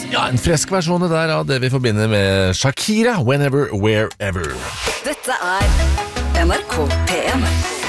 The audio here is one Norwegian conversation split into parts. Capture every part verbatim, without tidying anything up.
Ja, en fresk versjon der av det vi forbinder med Shakira, Whenever, Wherever. Dette er N R K P en.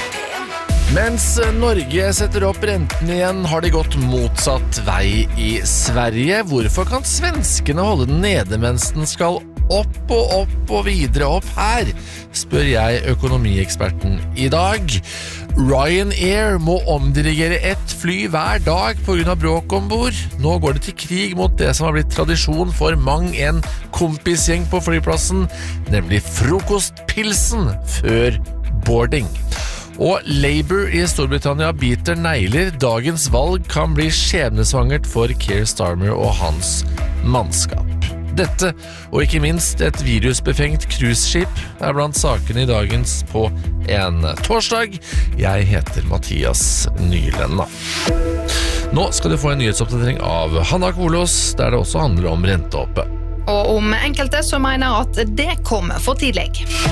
Mens Norge setter opp renten igjen, har de gått motsatt vei i Sverige. Hvorfor kan svenskene holde den nede mens den skal opp og opp og videre opp her? Spør jeg økonomieksperten i dag. Ryanair må omdirigere ett fly hver dag på grunn av bråk ombord. Nå går det til krig mot det som har blitt tradisjon for mang en kompisgjeng på flyplassen, nemlig frokostpilsen før boarding. Og Labour i Storbritannia biter negler. Dagens valg kan bli skjebnesvangert for Keir Starmer og hans mannskap. Dette, og ikke minst et virusbefengt cruiseskip, er blant sakene i dagens på en torsdag. Jeg heter Mathias Nyland. Nå skal du få en nyhetsoppdatering av Hanna Kolås, der det også handler om rentehoppet. Og om enkelte som mener at det kommer for tidlig.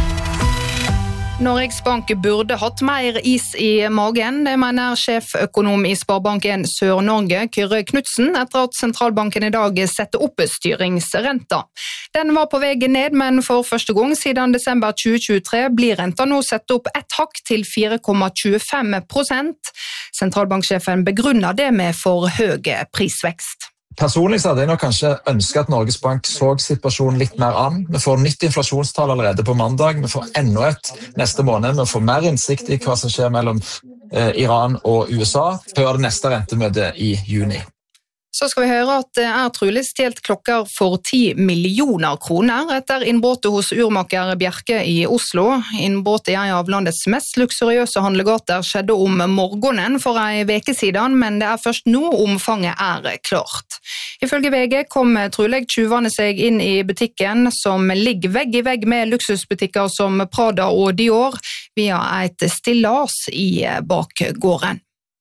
Norges Bank burde hatt mer is i magen, det mener sjeføkonom i Sparebanken Sør-Norge, Kyrre Knudsen, etter at sentralbanken i dag setter opp styringsrenta. Den var på vei ned, men for første gang siden desember tjue tjuetre blir renta nå sett opp ett hakk til fire komma tjuefem prosent. Sentralbanksjefen begrunner det med for høy prisvekst. Personlig så hadde jeg nok kanskje ønsket at Norges Bank så situasjonen litt mer an. Vi får nytt inflasjonstall allerede på mandag. Vi får enda et neste måned. Vi får mer innsikt i hva som skjer mellom eh, Iran og U S A før det neste rentemøtet i juni. Så skal vi høre at det er trolig stjelt klokker for ti millioner kroner etter innbrottet hos urmaker Bjerke i Oslo. Innbrottet i en av landets mest luksuriøse handlegater skjedde om morgenen for en veke siden, men det er først nå omfanget er klart. Ifølge V G kom trolig tjuvene seg inn i butikken, som ligger vegg i vegg med luksusbutikker som Prada og Dior, via et stillas i bakgården.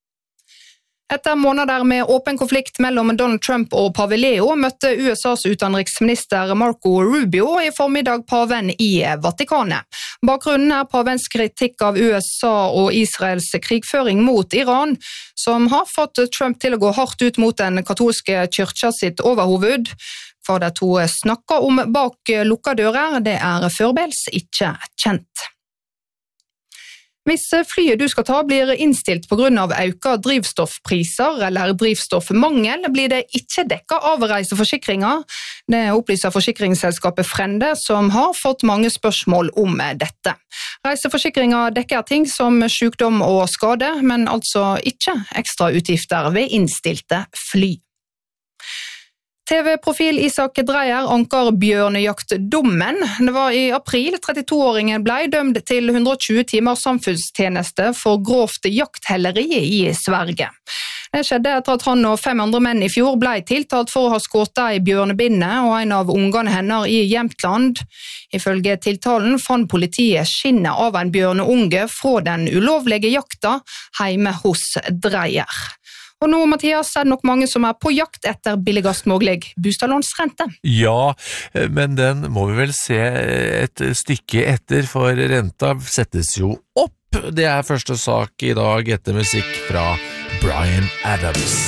Etter måneder med åpen konflikt mellom Donald Trump og pave Leo møtte U S A's utenriksminister Marco Rubio i formiddag paven i Vatikanet. Bakgrunnen er pavens kritikk av U S A og Israels krigføring mot Iran, som har fått Trump til å gå hardt ut mot den katolske kyrkja sitt overhoved. Hva de to snakker om bak lukka dører, det er forbels ikke kjent. Hvis flyet du skal ta blir innstilt på grunn av økte drivstoffpriser eller drivstoffmangel, blir det ikke dekket av reiseforsikringer. Det opplyser forsikringsselskapet Frende, som har fått mange spørsmål om dette. Reiseforsikringer dekker ting som sykdom og skade, men altså ikke ekstra utgifter ved innstilte fly. T V-profil Isak Dreyer anker bjørnejaktdommen. Det var i april trettito-åringen ble dømt til hundre og tjue timer samfunnstjeneste for grovt jakthelleri i Sverige. Det skjedde etter at han og fem andre menn i fjor ble tiltalt for å ha skutt ei bjørnebinne og en av ungene hennes i Jämtland. Ifølge tiltalen fant politiet skinnet av en bjørneunge fra den ulovlige jakta hjemme hos Dreyer. Og nå, Mathias, er det nok mange som er på jakt etter billigast mulig bostadlånsrente. Ja, men den må vi vel se et stykke etter, for renta settes jo opp. Det er første sak i dag etter musikk fra Bryan Adams.